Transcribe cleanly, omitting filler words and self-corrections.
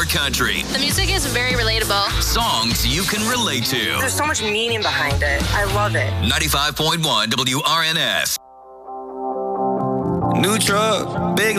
country. The music is very relatable. Songs you can relate to. There's so much meaning behind it. I love it. 95.1 WRNS. New truck, big